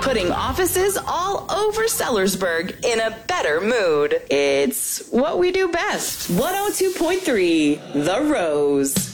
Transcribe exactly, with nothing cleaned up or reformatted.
putting offices all over Sellersburg in a better mood. It's what we do best. one oh two point three The Rose.